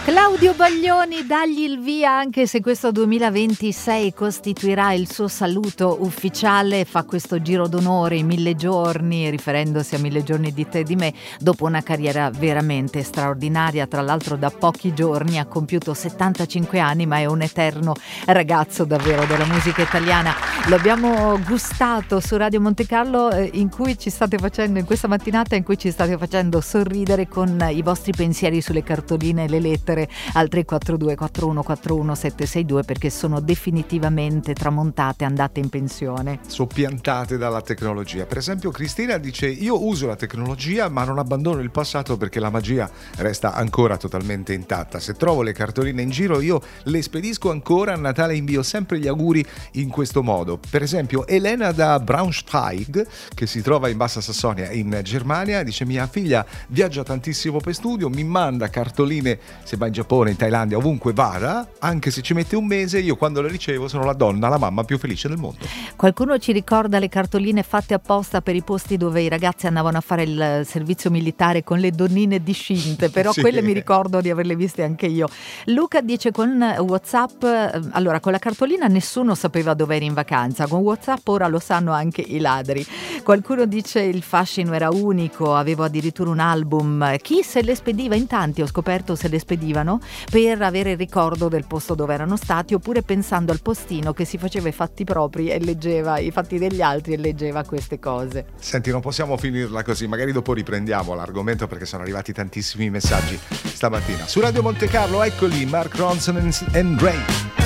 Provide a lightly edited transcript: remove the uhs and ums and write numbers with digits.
Claudio Baglioni, dagli il via, anche se questo 2026 costituirà il suo saluto ufficiale, fa questo giro d'onore in 1000 giorni, riferendosi a 1000 giorni di te e di me, dopo una carriera veramente straordinaria. Tra l'altro da pochi giorni ha compiuto 75 anni, ma è un eterno ragazzo davvero della musica italiana. Lo abbiamo gustato su Radio Monte Carlo, in cui ci state facendo, in questa mattinata in cui ci state facendo sorridere con i vostri pensieri sulle cartoline e le lettere al 342 4141 762, perché sono definitivamente tramontate, andate in pensione, soppiantate dalla tecnologia. Per esempio Cristina dice: io uso la tecnologia ma non abbandono il passato perché la magia resta ancora totalmente intatta. Se trovo le cartoline in giro io le spedisco ancora, a Natale invio sempre gli auguri in questo modo. Per esempio Elena da Braunschweig, che si trova in Bassa Sassonia in Germania, dice: mia figlia viaggia tantissimo per studio, mi manda cartoline se va in Giappone, in Thailandia, ovunque vada, anche se ci mette un mese, io quando le ricevo sono la donna, la mamma più felice del mondo. Qualcuno ci ricorda le cartoline fatte apposta per i posti dove i ragazzi andavano a fare il servizio militare con le donnine discinte, però sì, quelle mi ricordo di averle viste anche io. Luca dice: con WhatsApp, allora con la cartolina nessuno sapeva dove eri in vacanza, con WhatsApp ora lo sanno anche i ladri. Qualcuno dice: il fascino era unico, avevo addirittura un album, chi se le spediva, in tanti ho scoperto se le spedivano per avere il ricordo del posto dove erano stati, oppure pensando al postino che si faceva i fatti propri e leggeva i fatti degli altri e leggeva queste cose. Senti, non possiamo finirla così, magari dopo riprendiamo l'argomento perché sono arrivati tantissimi messaggi stamattina. Su Radio Monte Carlo, eccoli Mark Ronson and Ray.